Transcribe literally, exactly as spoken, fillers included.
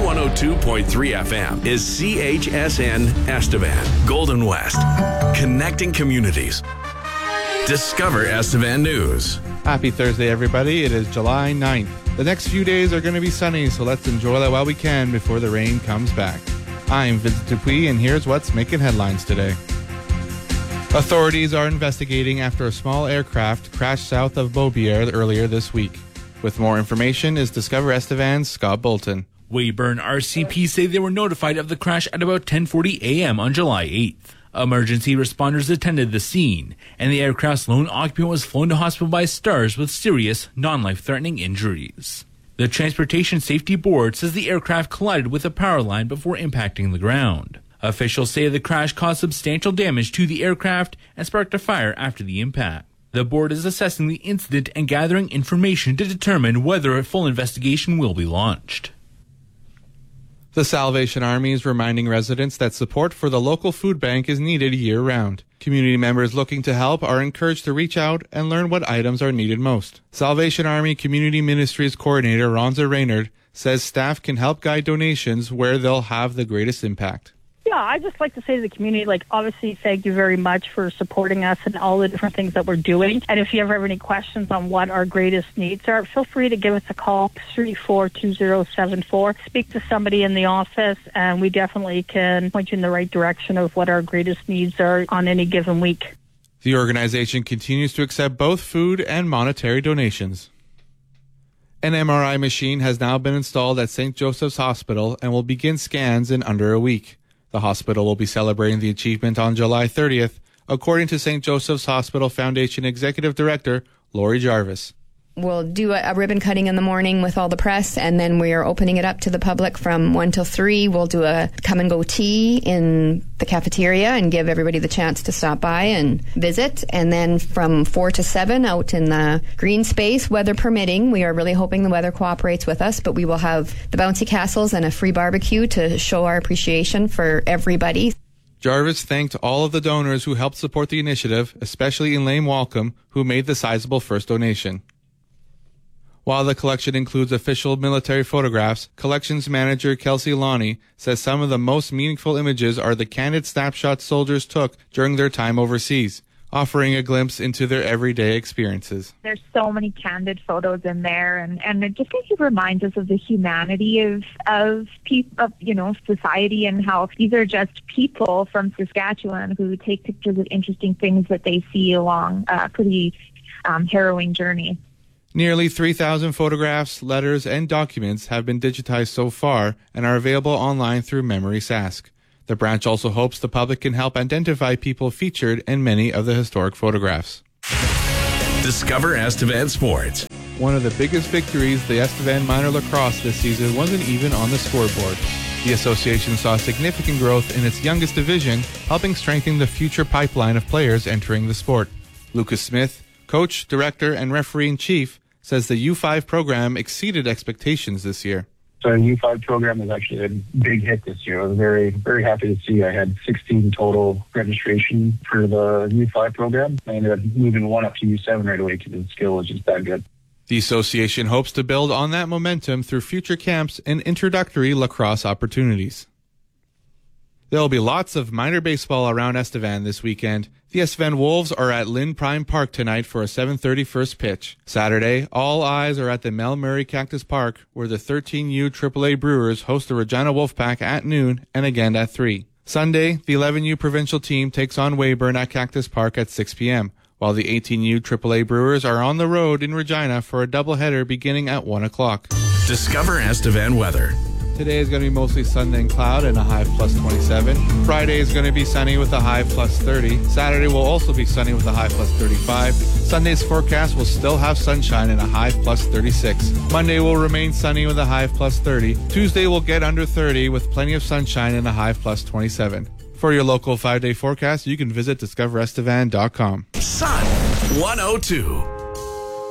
one oh two point three F M is C H S N Estevan, Golden West. Connecting communities. Discover Estevan News. Happy Thursday, everybody. It is July ninth. The next few days are going to be sunny, so let's enjoy that while we can before the rain comes back. I'm Vincent Dupuis, and here's what's making headlines today. Authorities are investigating after a small aircraft crashed south of Beaubier earlier this week. With more information is Discover Estevan's Scott Bolton. Weyburn R C P say they were notified of the crash at about ten forty a.m. on July eighth. Emergency responders attended the scene, and the aircraft's lone occupant was flown to hospital by STARS with serious, non-life-threatening injuries. The Transportation Safety Board says the aircraft collided with a power line before impacting the ground. Officials say the crash caused substantial damage to the aircraft and sparked a fire after the impact. The board is assessing the incident and gathering information to determine whether a full investigation will be launched. The Salvation Army is reminding residents that support for the local food bank is needed year-round. Community members looking to help are encouraged to reach out and learn what items are needed most. Salvation Army Community Ministries Coordinator Ronza Raynard says staff can help guide donations where they'll have the greatest impact. Yeah, I'd just like to say to the community, like, obviously, thank you very much for supporting us and all the different things that we're doing. And if you ever have any questions on what our greatest needs are, feel free to give us a call, three four two zero seven four. Speak to somebody in the office, and we definitely can point you in the right direction of what our greatest needs are on any given week. The organization continues to accept both food and monetary donations. An M R I machine has now been installed at Saint Joseph's Hospital and will begin scans in under a week. The hospital will be celebrating the achievement on July thirtieth, according to Saint Joseph's Hospital Foundation Executive Director Lori Jarvis. We'll do a, a ribbon cutting in the morning with all the press, and then we are opening it up to the public from one till three. We'll do a come-and-go tea in the cafeteria and give everybody the chance to stop by and visit. And then from four to seven out in the green space, weather permitting. We are really hoping the weather cooperates with us, but we will have the bouncy castles and a free barbecue to show our appreciation for everybody. Jarvis thanked all of the donors who helped support the initiative, especially Elaine Walcom, who made the sizable first donation. While the collection includes official military photographs, collections manager Kelsey Lonnie says some of the most meaningful images are the candid snapshots soldiers took during their time overseas, offering a glimpse into their everyday experiences. There's so many candid photos in there, and, and it just kind of reminds us of the humanity of of, pe- of you know society, and how these are just people from Saskatchewan who take pictures of interesting things that they see along a pretty um, harrowing journey. Nearly three thousand photographs, letters, and documents have been digitized so far and are available online through Memory Sask. The branch also hopes the public can help identify people featured in many of the historic photographs. Discover Estevan Sports. One of the biggest victories the Estevan minor lacrosse this season wasn't even on the scoreboard. The association saw significant growth in its youngest division, helping strengthen the future pipeline of players entering the sport. Lucas Smith, coach, director, and referee-in-chief, says the U five program exceeded expectations this year. So the U five program was actually a big hit this year. I was very, very happy to see I had sixteen total registration for the U five program. I ended up moving one up to U seven right away because the skill was just that good. The association hopes to build on that momentum through future camps and introductory lacrosse opportunities. There will be lots of minor baseball around Estevan this weekend. The Estevan Wolves are at Lynn Prime Park tonight for a seven thirty first pitch. Saturday, all eyes are at the Mel Murray Cactus Park, where the thirteen U triple A Brewers host the Regina Wolfpack at noon and again at three. Sunday, the eleven U provincial team takes on Weyburn at Cactus Park at six p.m., while the eighteen U triple A Brewers are on the road in Regina for a doubleheader beginning at one o'clock. Discover Estevan weather. Today is going to be mostly sun and cloud and a high plus twenty-seven. Friday is going to be sunny with a high plus thirty. Saturday will also be sunny with a high plus thirty-five. Sunday's forecast will still have sunshine and a high plus thirty-six. Monday will remain sunny with a high plus thirty. Tuesday will get under thirty with plenty of sunshine and a high plus twenty-seven. For your local five-day forecast, you can visit discover estevan dot com. Sun one oh two.